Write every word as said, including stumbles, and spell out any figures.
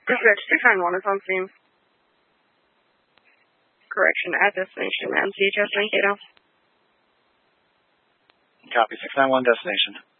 Dispatch six nine one is on scene. Correction, at destination, M C H S Mankato. Copy, six nine one destination.